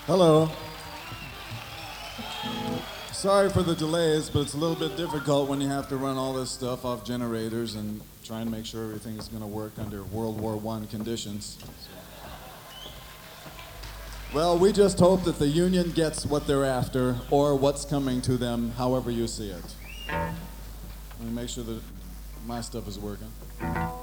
Hello. Sorry for the delays, but it's a little bit difficult when you have to run all this stuff off generators and try and make sure everything is going to work under World War I conditions. Well, we just hope that the Union gets what they're after, or what's coming to them, however you see it. Let me make sure that my stuff is working.